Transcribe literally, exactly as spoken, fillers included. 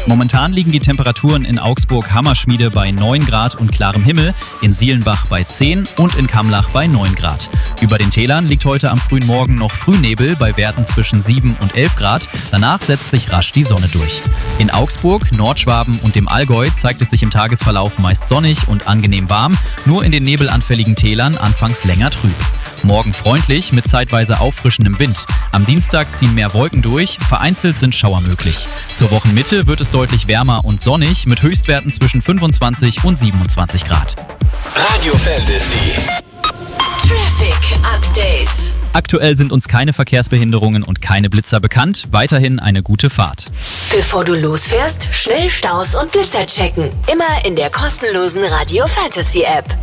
Momentan liegen die Temperaturen in Augsburg-Hammerschmiede bei neun Grad und klarem Himmel, in Sielenbach bei zehn und in Kamlach bei neun Grad. Über den Tälern liegt heute am frühen Morgen noch Frühnebel bei Werten zwischen sieben und elf Grad. Danach setzt sich rasch die Sonne durch. In Augsburg, Nordschwaben und dem Allgäu zeigt es sich im Tagesverlauf meist sonnig und angenehm warm, nur in den nebelanfälligen Tälern anfangs länger trüb. Morgen freundlich mit zeitweise auffrischendem Wind. Am Dienstag ziehen mehr Wolken durch, vereinzelt sind Schauer möglich. Zur Wochenmitte wird es deutlich wärmer und sonnig mit Höchstwerten zwischen fünfundzwanzig und siebenundzwanzig Grad. Radio Fantasy Traffic Update. Aktuell sind uns keine Verkehrsbehinderungen und keine Blitzer bekannt. Weiterhin eine gute Fahrt. Bevor du losfährst, schnell Staus und Blitzer checken. Immer in der kostenlosen Radio Fantasy App.